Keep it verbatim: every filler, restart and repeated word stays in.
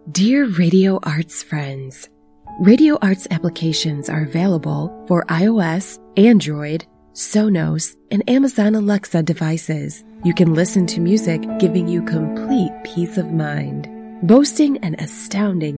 Dear Radio Arts friends, Radio Arts applications are available for iOS, Android, Sonos, and Amazon Alexa devices. You can listen to music giving you complete peace of mind. Boasting an astounding